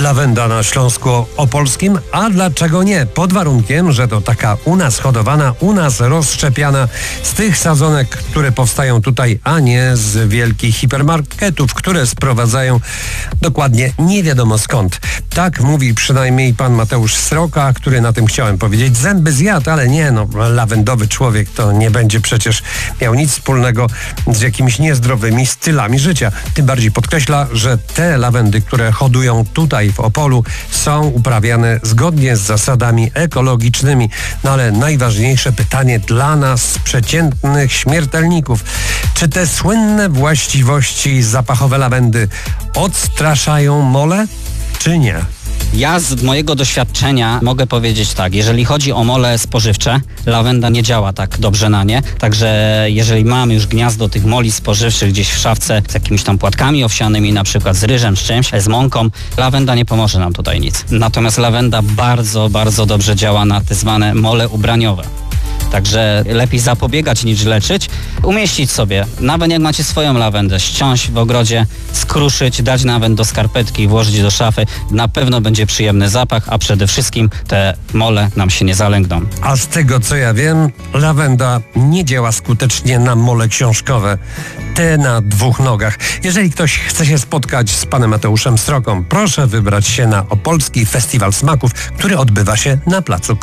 Lawenda na Śląsku Opolskim, a dlaczego nie? Pod warunkiem, że to taka u nas hodowana, u nas rozszczepiana z tych sadzonek, które powstają tutaj, a nie z wielkich hipermarketów, które sprowadzają dokładnie nie wiadomo skąd. Tak mówi przynajmniej pan Mateusz Sroka, który na tym, chciałem powiedzieć, zęby zjadł, ale nie, lawendowy człowiek to nie będzie przecież miał nic wspólnego z jakimiś niezdrowymi stylami życia. Tym bardziej podkreśla, że te lawendy, które hodują tutaj w Opolu, są uprawiane zgodnie z zasadami ekologicznymi. No ale najważniejsze pytanie dla nas, przeciętnych śmiertelników. Czy te słynne właściwości zapachowe lawendy odstraszają mole, czy nie? Ja z mojego doświadczenia mogę powiedzieć tak, jeżeli chodzi o mole spożywcze, lawenda nie działa tak dobrze na nie, także jeżeli mamy już gniazdo tych moli spożywczych gdzieś w szafce z jakimiś tam płatkami owsianymi, na przykład z ryżem, z czymś, z mąką, lawenda nie pomoże nam tutaj nic. Natomiast lawenda bardzo, bardzo dobrze działa na te zwane mole ubraniowe. Także lepiej zapobiegać niż leczyć. Umieścić sobie, nawet jak macie swoją lawendę, ściąć w ogrodzie, skruszyć, dać nawet do skarpetki, włożyć do szafy. Na pewno będzie przyjemny zapach, a przede wszystkim te mole nam się nie zalęgną. A z tego co ja wiem, lawenda nie działa skutecznie na mole książkowe. Te na dwóch nogach. Jeżeli ktoś chce się spotkać z panem Mateuszem Sroką, proszę wybrać się na Opolski Festiwal Smaków, który odbywa się na placu